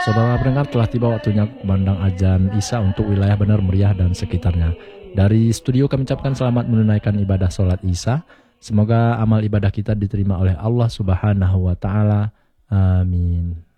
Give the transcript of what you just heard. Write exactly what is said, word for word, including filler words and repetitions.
Saudara pendengar, telah tiba waktunya kumandang azan Isya untuk wilayah Bener Meriah dan sekitarnya. Dari studio kami ucapkan selamat menunaikan ibadah sholat Isya. Semoga amal ibadah kita diterima oleh Allah Subhanahu wa Ta'ala. Amin.